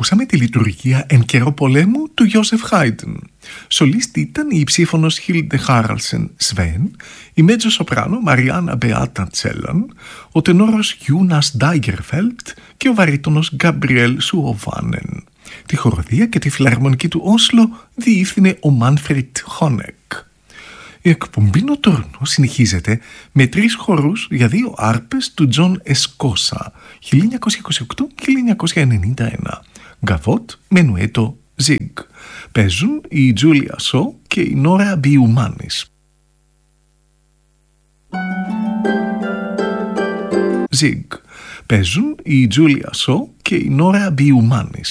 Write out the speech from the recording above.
ακούσαμε τη λειτουργία «Εν καιρό πολέμου» του Γιώσεφ Χάιντεν. Σολίστη ήταν η υψήφωνος Χίλντε Χάραλσεν Σβέν, η μέτζο σοπράνο Μαριάννα Μπεάτα Τσέλαν, ο τενόρος Γιούνας Ντάιγκερφελτ και ο βαρύτονος Γκάμπριελ Σουοβάνεν. Τη χοροδία και τη φιλαρμονική του Όσλο διεύθυνε ο Μάνφριτ Χόνεκ. Η εκπομπή Νοτόρνο συνεχίζεται με 3 χορούς για 2 άρπες του Τζον Εσκόσα 1928-1991. Γκαβότ, Μενουέτο, Ζιγκ. Παίζουν η Τζούλια Σο και η Νόρα Μπιουμάνης. Ζιγκ. Παίζουν η Τζούλια Σο και η Νόρα Μπιουμάνης.